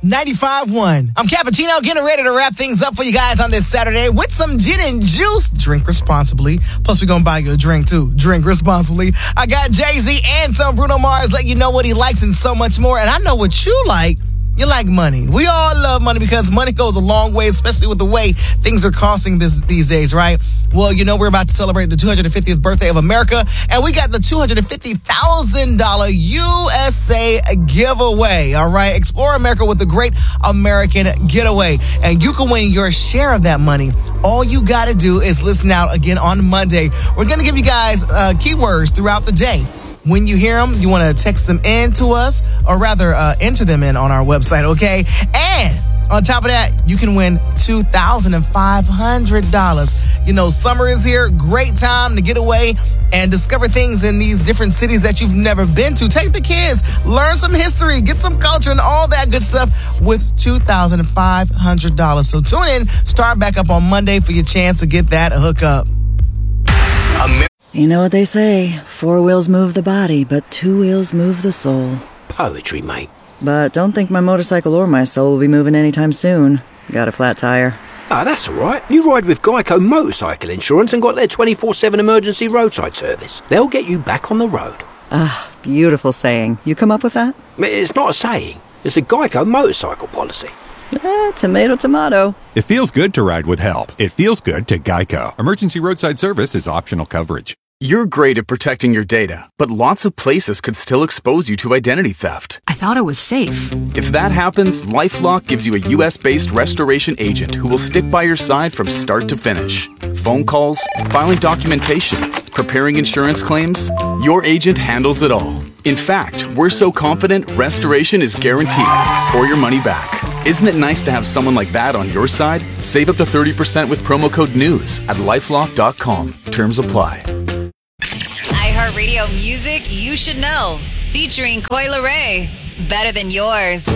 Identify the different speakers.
Speaker 1: 95.1. I'm Cappuccino, getting ready to wrap things up for you guys on this Saturday with some gin and juice. Drink responsibly. Plus, we're going to buy you a drink, too. Drink responsibly. I got Jay-Z and some Bruno Mars letting you know what he likes and so much more. And I know what you like. You like money. We all love money because money goes a long way, especially with the way things are costing these days, right? Well, you know, we're about to celebrate the 250th birthday of America, and we got the $250,000 USA giveaway, all right? Explore America with the Great American Getaway, and you can win your share of that money. All you got to do is listen out again on Monday. We're going to give you guys keywords throughout the day. When you hear them, you want to text them in to us, or rather enter them in on our website, okay? And on top of that, you can win $2,500. You know, summer is here. Great time to get away and discover things in these different cities that you've never been to. Take the kids, learn some history, get some culture, and all that good stuff with $2,500. So tune in, start back up on Monday for your chance to get that hookup.
Speaker 2: You know what they say, 4 wheels move the body, but 2 wheels move the soul.
Speaker 3: Poetry, mate.
Speaker 2: But don't think my motorcycle or my soul will be moving anytime soon. Got a flat tire.
Speaker 3: Ah, that's all right. You ride with Geico Motorcycle Insurance and got their 24/7 emergency roadside service. They'll get you back on the road.
Speaker 2: Ah, beautiful saying. You come up with that?
Speaker 3: It's not a saying. It's a Geico motorcycle policy.
Speaker 2: Tomato, tomato.
Speaker 4: It feels good to ride with help. It feels good to Geico. Emergency roadside service is optional coverage.
Speaker 5: You're great at protecting your data, but lots of places could still expose you to identity theft.
Speaker 6: I thought it was safe.
Speaker 5: If that happens, LifeLock gives you a US-based restoration agent who will stick by your side from start to finish. Phone calls, filing documentation, preparing insurance claims, your agent handles it all. In fact, we're so confident restoration is guaranteed or your money back. Isn't it nice to have someone like that on your side? Save up to 30% with promo code NEWS at LifeLock.com. Terms apply.
Speaker 7: iHeartRadio music you should know. Featuring Coi Leray. Better Than Yours.